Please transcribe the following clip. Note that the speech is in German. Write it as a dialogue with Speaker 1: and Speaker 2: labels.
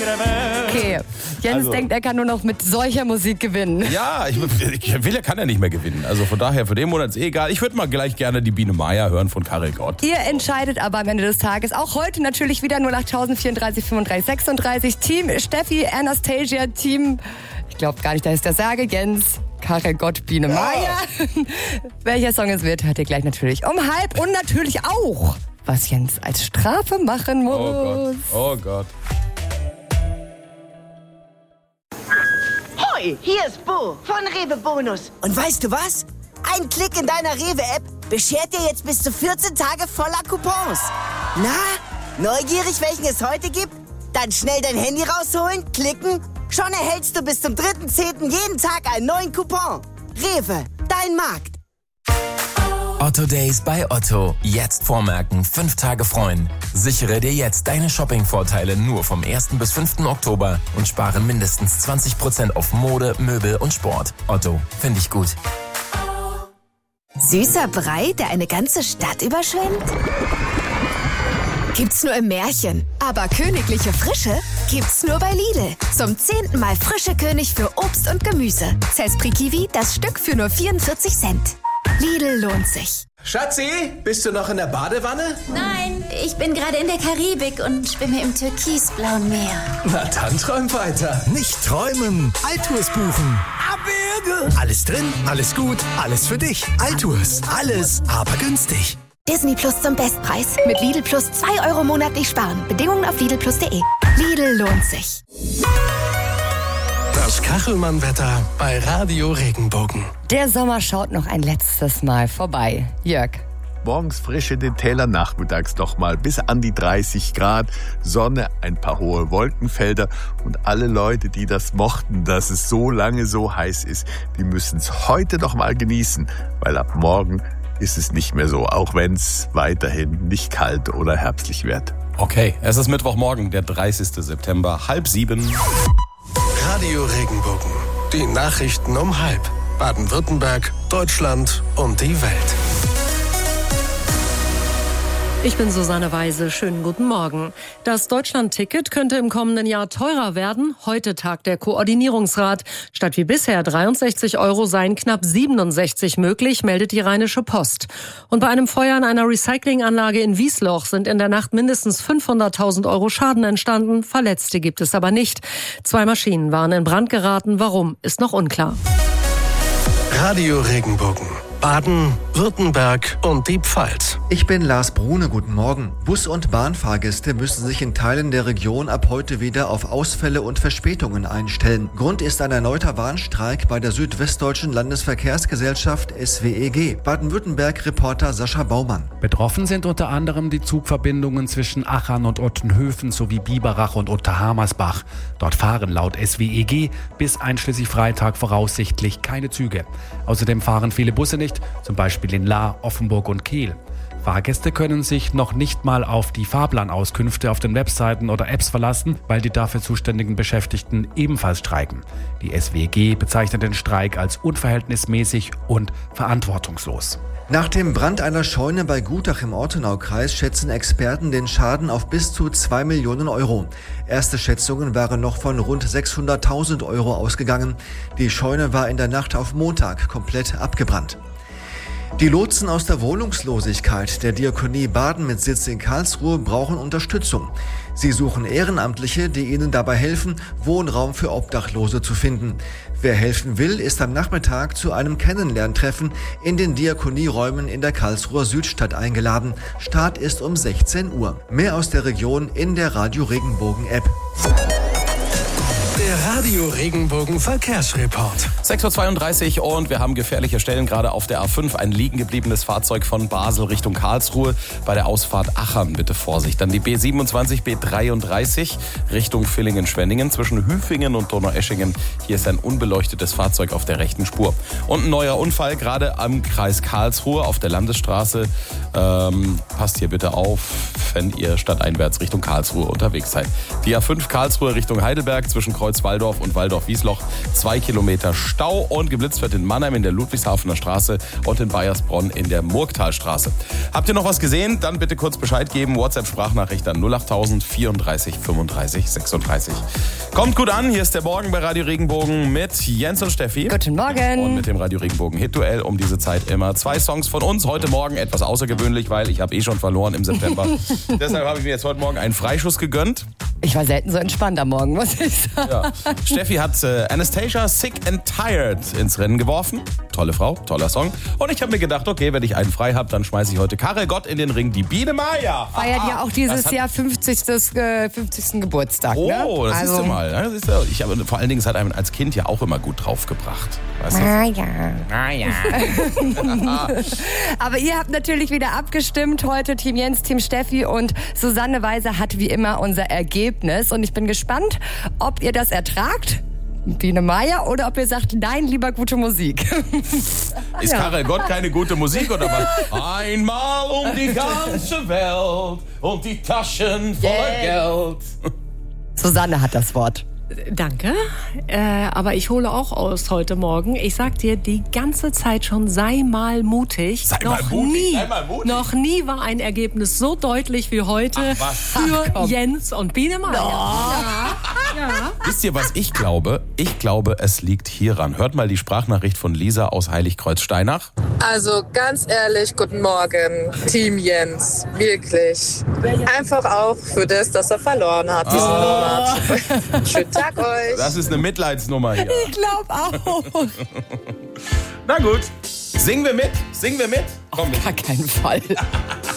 Speaker 1: Okay, Jens denkt, er kann nur noch mit solcher Musik gewinnen.
Speaker 2: Ja, kann er nicht mehr gewinnen. Also von daher, für den Monat ist egal. Ich würde mal gleich gerne die Biene Maya hören von Karel Gott.
Speaker 1: Ihr entscheidet aber am Ende des Tages. Auch heute natürlich wieder 08000 34 35 36. Team Steffi, Anastasia, Team... Ich glaube gar nicht, dass ich das sage. Jens, Karel Gott, Biene Maya. Welcher Song es wird, hört ihr gleich natürlich um 12:30. Und natürlich auch, was Jens als Strafe machen muss.
Speaker 2: Oh Gott.
Speaker 3: Hoi, hier ist Bo von Rewe Bonus.
Speaker 4: Und weißt du was? Ein Klick in deiner Rewe-App beschert dir jetzt bis zu 14 Tage voller Coupons. Na, neugierig, welchen es heute gibt? Dann schnell dein Handy rausholen, klicken. Schon erhältst du bis zum 3.10. jeden Tag einen neuen Coupon. Rewe, dein Markt.
Speaker 5: Otto Days bei Otto. Jetzt vormerken, 5 Tage freuen. Sichere dir jetzt deine Shopping-Vorteile nur vom 1. bis 5. Oktober und spare mindestens 20% auf Mode, Möbel und Sport. Otto, finde ich gut.
Speaker 6: Süßer Brei, der eine ganze Stadt überschwemmt? Gibt's nur im Märchen. Aber königliche Frische gibt's nur bei Lidl. Zum 10. Mal frische König für Obst und Gemüse. Cespri Kiwi, das Stück für nur 44 Cent. Lidl lohnt sich.
Speaker 7: Schatzi, bist du noch in der Badewanne?
Speaker 8: Nein, ich bin gerade in der Karibik und schwimme im türkisblauen Meer.
Speaker 7: Na dann träum weiter.
Speaker 9: Nicht träumen, Altours buchen.
Speaker 7: Abwürge.
Speaker 9: Alles drin, alles gut, alles für dich. Altours, alles, aber günstig.
Speaker 6: Disney Plus zum Bestpreis. Mit Lidl Plus 2 € monatlich sparen. Bedingungen auf lidlplus.de. Lidl lohnt sich.
Speaker 7: Das Kachelmann-Wetter bei Radio Regenbogen.
Speaker 1: Der Sommer schaut noch ein letztes Mal vorbei. Jörg.
Speaker 10: Morgens frisch in den Tälern, nachmittags nochmal bis an die 30 Grad, Sonne, ein paar hohe Wolkenfelder und alle Leute, die das mochten, dass es so lange so heiß ist, die müssen es heute noch mal genießen, weil ab morgen ist es nicht mehr so, auch wenn es weiterhin nicht kalt oder herbstlich wird.
Speaker 2: Okay, es ist Mittwochmorgen, der 30. September, 6:30.
Speaker 7: Radio Regenbogen. Die Nachrichten um 6:30. Baden-Württemberg, Deutschland und die Welt.
Speaker 11: Ich bin Susanne Weise. Schönen guten Morgen. Das Deutschland-Ticket könnte im kommenden Jahr teurer werden. Heute tagt der Koordinierungsrat. Statt wie bisher 63 € seien knapp 67 möglich, meldet die Rheinische Post. Und bei einem Feuer in einer Recyclinganlage in Wiesloch sind in der Nacht mindestens 500.000 € Schaden entstanden. Verletzte gibt es aber nicht. 2 Maschinen waren in Brand geraten. Warum, ist noch unklar.
Speaker 7: Radio Regenbogen. Baden, Württemberg und die Pfalz.
Speaker 12: Ich bin Lars Brune, guten Morgen. Bus- und Bahnfahrgäste müssen sich in Teilen der Region ab heute wieder auf Ausfälle und Verspätungen einstellen. Grund ist ein erneuter Warnstreik bei der Südwestdeutschen Landesverkehrsgesellschaft SWEG. Baden-Württemberg-Reporter Sascha Baumann.
Speaker 13: Betroffen sind unter anderem die Zugverbindungen zwischen Achern und Ottenhöfen sowie Biberach und Unterhammersbach. Dort fahren laut SWEG bis einschließlich Freitag voraussichtlich keine Züge. Außerdem fahren viele Busse nicht, zum Beispiel in Lahr, Offenburg und Kehl. Fahrgäste können sich noch nicht mal auf die Fahrplanauskünfte auf den Webseiten oder Apps verlassen, weil die dafür zuständigen Beschäftigten ebenfalls streiken. Die SWG bezeichnet den Streik als unverhältnismäßig und verantwortungslos.
Speaker 12: Nach dem Brand einer Scheune bei Gutach im Ortenaukreis schätzen Experten den Schaden auf bis zu 2 Millionen €. Erste Schätzungen waren noch von rund 600.000 € ausgegangen. Die Scheune war in der Nacht auf Montag komplett abgebrannt. Die Lotsen aus der Wohnungslosigkeit der Diakonie Baden mit Sitz in Karlsruhe brauchen Unterstützung. Sie suchen Ehrenamtliche, die ihnen dabei helfen, Wohnraum für Obdachlose zu finden. Wer helfen will, ist am Nachmittag zu einem Kennenlerntreffen in den Diakonieräumen in der Karlsruher Südstadt eingeladen. Start ist um 16 Uhr. Mehr aus der Region in der Radio Regenbogen App.
Speaker 7: Der Radio Regenbogen Verkehrsreport.
Speaker 2: 6:32 Uhr und wir haben gefährliche Stellen gerade auf der A5. Ein liegen gebliebenes Fahrzeug von Basel Richtung Karlsruhe. Bei der Ausfahrt Achern bitte Vorsicht. Dann die B27, B33 Richtung Villingen-Schwenningen zwischen Hüfingen und Donaueschingen. Hier ist ein unbeleuchtetes Fahrzeug auf der rechten Spur. Und ein neuer Unfall gerade am Kreis Karlsruhe auf der Landesstraße. Passt hier bitte auf, wenn ihr stadteinwärts Richtung Karlsruhe unterwegs seid. Die A5 Karlsruhe Richtung Heidelberg zwischen Kreuz Königswaldorf und Waldorf-Wiesloch 2 Kilometer Stau und geblitzt wird in Mannheim in der Ludwigshafener Straße und in Bayersbronn in der Murgtalstraße. Habt ihr noch was gesehen? Dann bitte kurz Bescheid geben. WhatsApp-Sprachnachricht an 08000 34 35 36. Kommt gut an, hier ist der Morgen bei Radio Regenbogen mit Jens und Steffi.
Speaker 1: Guten Morgen.
Speaker 2: Und mit dem Radio Regenbogen Hit-Duell um diese Zeit immer 2 Songs von uns. Heute Morgen etwas außergewöhnlich, weil ich habe schon verloren im September. Deshalb habe ich mir jetzt heute Morgen einen Freischuss gegönnt.
Speaker 1: Ich war selten so entspannt am Morgen, muss ich sagen.
Speaker 2: Ja. Steffi hat Anastasia Sick and Tired ins Rennen geworfen. Tolle Frau, toller Song. Und ich habe mir gedacht, okay, wenn ich einen frei habe, dann schmeiße ich heute Karel Gott in den Ring. Die Biene Maya.
Speaker 1: Feiert ja auch dieses Jahr 50. Geburtstag.
Speaker 2: Oh,
Speaker 1: ne?
Speaker 2: das ist ja mal. Das ist ja, ich habe vor allen Dingen, es hat einem als Kind ja auch immer gut draufgebracht. Weißt du?
Speaker 1: Ja. Aber ihr habt natürlich wieder abgestimmt. Heute Team Jens, Team Steffi und Susanne Weiser hat wie immer unser Ergebnis. Und ich bin gespannt, ob ihr das ertragt. Biene Maya oder ob ihr sagt, nein, lieber gute Musik.
Speaker 2: Ist Karel Gott keine gute Musik oder was? Einmal um die ganze Welt und die Taschen voller Geld.
Speaker 1: Susanne hat das Wort.
Speaker 11: Danke, aber ich hole auch aus heute Morgen. Ich sag dir die ganze Zeit schon, sei mal mutig.
Speaker 2: Sei mal mutig.
Speaker 11: Noch nie war ein Ergebnis so deutlich wie heute für Jens und Biene Maya.
Speaker 2: Ja. Wisst ihr, was ich glaube? Ich glaube, es liegt hieran. Hört mal die Sprachnachricht von Lisa aus Heiligkreuz-Steinach.
Speaker 14: Also ganz ehrlich, guten Morgen, Team Jens. Wirklich. Einfach auch für das, dass er verloren hat diesen Monat. Schönen Tag euch.
Speaker 2: Das ist eine Mitleidsnummer hier.
Speaker 1: Ich glaube auch.
Speaker 2: Na gut. Singen wir mit? Singen wir mit?
Speaker 1: Komm mit. Auf gar keinen Fall.